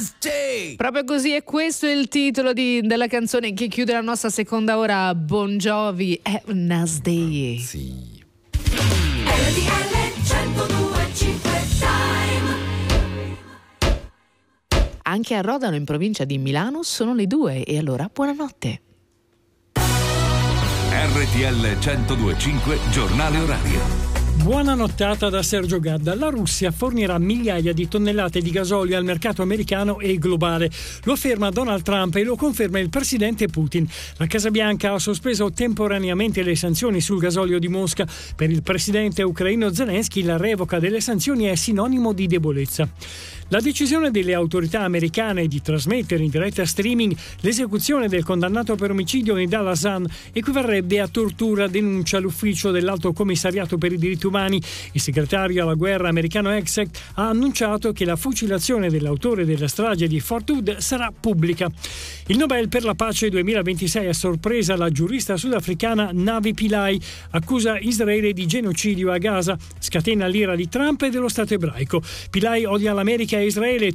Nasty. Proprio così, e questo è il titolo della canzone che chiude la nostra seconda ora. Bon Jovi, è Nasty. Sì. Anche a Rodano, in provincia di Milano, sono le 2 e allora buonanotte. RTL 102.5 Giornale Orario. Buona nottata da Sergio Gadda. La Russia fornirà migliaia di tonnellate di gasolio al mercato americano e globale. Lo afferma Donald Trump e lo conferma il presidente Putin. La Casa Bianca ha sospeso temporaneamente le sanzioni sul gasolio di Mosca. Per il presidente ucraino Zelensky la revoca delle sanzioni è sinonimo di debolezza. La decisione delle autorità americane di trasmettere in diretta streaming l'esecuzione del condannato per omicidio Nidal Hasan equivarrebbe a tortura, denuncia l'ufficio dell'Alto Commissariato per i diritti umani. Il segretario alla guerra americano Exec ha annunciato che la fucilazione dell'autore della strage di Fort Hood sarà pubblica. Il Nobel per la pace 2026 a sorpresa la giurista sudafricana Navi Pillay, accusa Israele di genocidio a Gaza, scatena l'ira di Trump e dello Stato ebraico. Pillay odia l'America e Israele,